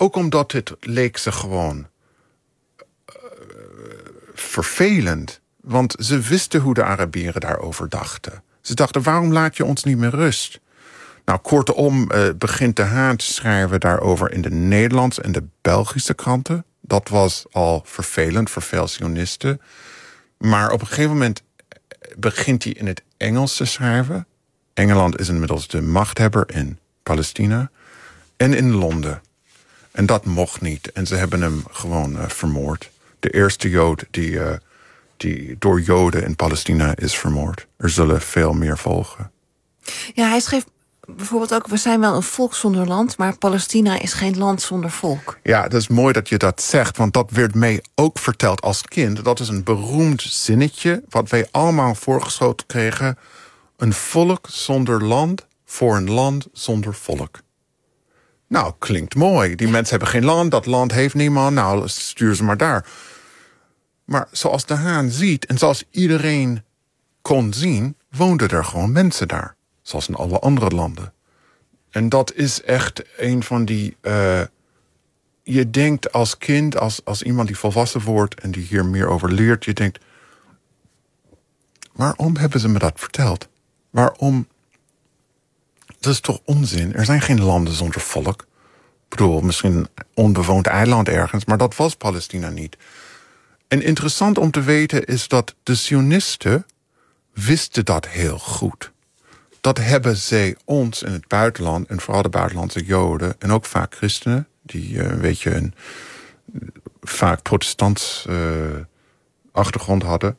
ook omdat het leek ze gewoon vervelend. Want ze wisten hoe de Arabieren daarover dachten. Ze dachten, waarom laat je ons niet meer rust? Nou, kortom begint de Haan te schrijven daarover in de Nederlandse en de Belgische kranten. Dat was al vervelend voor veel sionisten. Maar op een gegeven moment begint hij in het Engels te schrijven. Engeland is inmiddels de machthebber in Palestina. En in Londen. En dat mocht niet. En ze hebben hem gewoon vermoord. De eerste Jood die door Joden in Palestina is vermoord. Er zullen veel meer volgen. Ja, hij schreef bijvoorbeeld ook, we zijn wel een volk zonder land, maar Palestina is geen land zonder volk. Ja, dat is mooi dat je dat zegt, want dat werd mij ook verteld als kind. Dat is een beroemd zinnetje, wat wij allemaal voorgeschoten kregen. Een volk zonder land voor een land zonder volk. Nou, klinkt mooi. Die mensen hebben geen land, dat land heeft niemand. Nou, stuur ze maar daar. Maar zoals de Haan ziet, en zoals iedereen kon zien, woonden er gewoon mensen daar. Zoals in alle andere landen. En dat is echt een van die... je denkt als kind, als iemand die volwassen wordt en die hier meer over leert, je denkt, waarom hebben ze me dat verteld? Waarom? Dat is toch onzin? Er zijn geen landen zonder volk. Ik bedoel, misschien een onbewoond eiland ergens, maar dat was Palestina niet. En interessant om te weten is dat de Zionisten wisten dat heel goed. Dat hebben zij ons in het buitenland, en vooral de buitenlandse Joden, en ook vaak christenen, die weet je, een vaak protestants achtergrond hadden.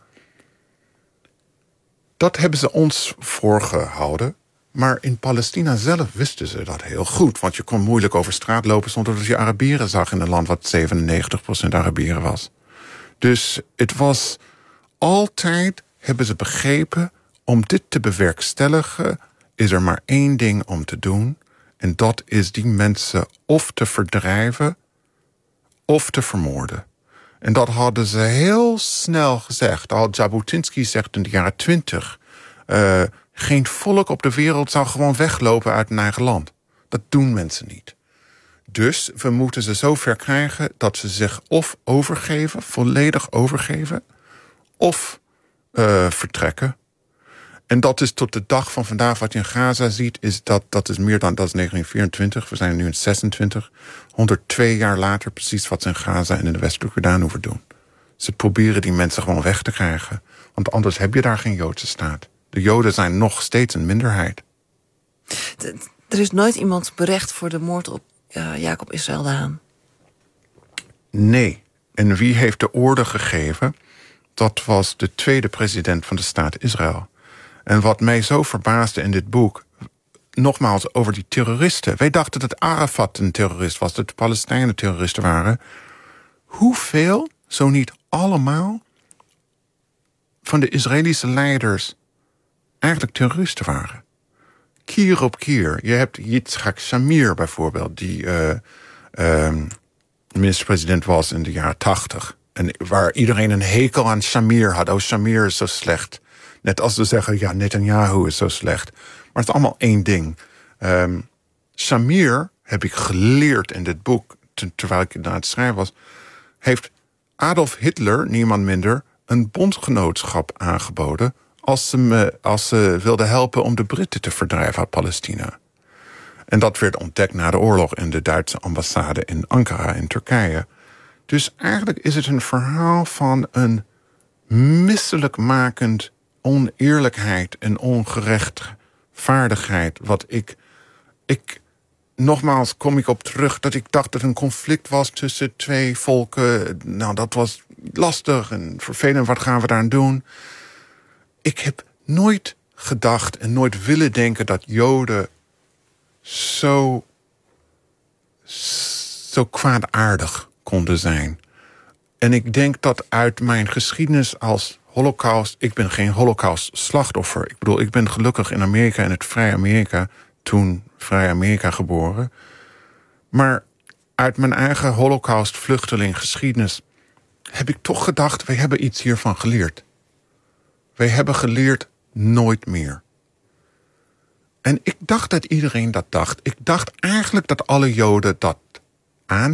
Dat hebben ze ons voorgehouden. Maar in Palestina zelf wisten ze dat heel goed. Want je kon moeilijk over straat lopen zonder dat je Arabieren zag in een land wat 97% Arabieren was. Dus het was altijd, hebben ze begrepen, om dit te bewerkstelligen is er maar één ding om te doen. En dat is die mensen of te verdrijven of te vermoorden. En dat hadden ze heel snel gezegd. Al Jabotinsky zegt in de jaren 20... geen volk op de wereld zou gewoon weglopen uit een eigen land. Dat doen mensen niet. Dus we moeten ze zo ver krijgen dat ze zich of overgeven, volledig overgeven, of vertrekken. En dat is tot de dag van vandaag wat je in Gaza ziet, is dat is meer dan, dat is 1924, we zijn nu in 26, 102 jaar later precies wat ze in Gaza en in de westelijke Jordaan hoeven doen. Ze proberen die mensen gewoon weg te krijgen, want anders heb je daar geen Joodse staat. De Joden zijn nog steeds een minderheid. Er is nooit iemand berecht voor de moord op Jacob Israël de Haan. Nee. En wie heeft de orde gegeven? Dat was de tweede president van de staat Israël. En wat mij zo verbaasde in dit boek, nogmaals over die terroristen. Wij dachten dat Arafat een terrorist was, dat de Palestijnen terroristen waren. Hoeveel, zo niet allemaal, van de Israëlische leiders eigenlijk terroristen waren? Keer op keer. Je hebt Yitzhak Shamir bijvoorbeeld, die minister-president was in de jaren 80. En waar iedereen een hekel aan Shamir had. Oh, Shamir is zo slecht. Net als we zeggen, ja, Netanyahu is zo slecht. Maar het is allemaal één ding. Shamir, heb ik geleerd in dit boek, terwijl ik aan het schrijven was, heeft Adolf Hitler, niemand minder, een bondgenootschap aangeboden als ze wilden helpen om de Britten te verdrijven uit Palestina. En dat werd ontdekt na de oorlog in de Duitse ambassade in Ankara in Turkije. Dus eigenlijk is het een verhaal van een misselijkmakend oneerlijkheid en ongerechtvaardigheid. Wat ik nogmaals kom ik op terug dat ik dacht dat een conflict was tussen twee volken. Nou, dat was lastig en vervelend. Wat gaan we daar aan doen? Ik heb nooit gedacht en nooit willen denken dat Joden zo kwaadaardig konden zijn. En ik denk dat uit mijn geschiedenis als Holocaust, ik ben geen Holocaust-slachtoffer. Ik bedoel, ik ben gelukkig in Amerika, in het Vrije Amerika, toen Vrije Amerika geboren. Maar uit mijn eigen Holocaust-vluchteling-geschiedenis heb ik toch gedacht, wij hebben iets hiervan geleerd. Wij hebben geleerd nooit meer. En ik dacht dat iedereen dat dacht. Ik dacht eigenlijk dat alle Joden dat